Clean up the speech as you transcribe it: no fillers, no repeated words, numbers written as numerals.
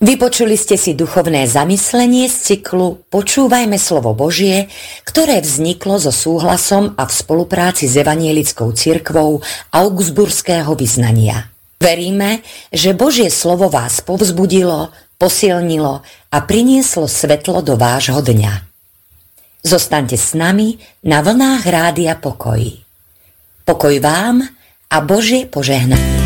Vypočuli ste si duchovné zamyslenie z cyklu Počúvajme slovo Božie, ktoré vzniklo so súhlasom a v spolupráci s Evanielickou cirkvou Augsburského vyznania. Veríme, že Božie slovo vás povzbudilo, posilnilo a prinieslo svetlo do vášho dňa. Zostaňte s nami na vlnách Rádia Pokoj. Pokoj vám a Božie požehnanie.